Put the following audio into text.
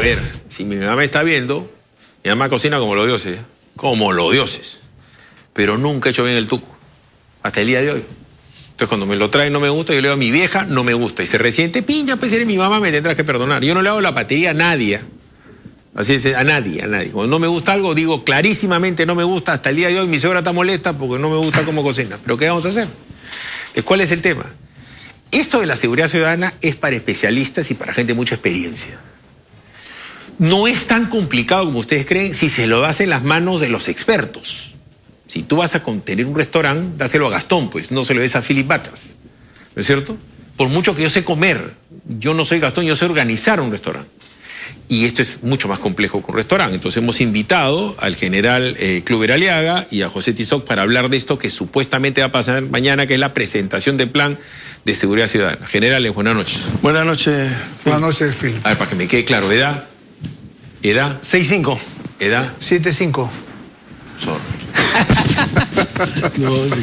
ver, si mi mamá está viendo, mi mamá cocina como los dioses, como los dioses. Pero nunca he hecho bien el tuco, hasta el día de hoy. Entonces cuando me lo trae no me gusta, yo le digo a mi vieja, no me gusta. Y se resiente, pincha, pues eres mi mamá, me tendrás que perdonar. Yo no le hago la patería a nadie. Así es, a nadie. Cuando no me gusta algo, digo clarísimamente no me gusta. Hasta el día de hoy mi suegra está molesta porque no me gusta cómo cocina. ¿Pero qué vamos a hacer? ¿Cuál es el tema? Esto de la seguridad ciudadana es para especialistas y para gente de mucha experiencia. No es tan complicado como ustedes creen si se lo das en las manos de los expertos. Si tú vas a tener un restaurante, dáselo a Gastón, pues no se lo des a Philip Batas. ¿No es cierto? Por mucho que yo sé comer, yo no soy Gastón, yo sé organizar un restaurante. Y esto es mucho más complejo que un restaurante. Entonces hemos invitado al general Kluber Aliaga y a José Tizoc para hablar de esto que supuestamente va a pasar mañana, que es la presentación del plan de seguridad ciudadana. Generales, buenas noches. Buenas noches. Buenas noches, Phil. A ver, para que me quede claro, edad. 6'5". Edad. 7'5". Sorry. No,